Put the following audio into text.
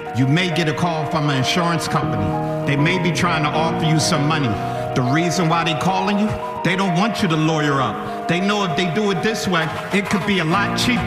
You may get a call from an insurance company. They may be trying to offer you some money. The reason why they calling you, they don't want you to lawyer up. They know if they do it this way, it could be a lot cheaper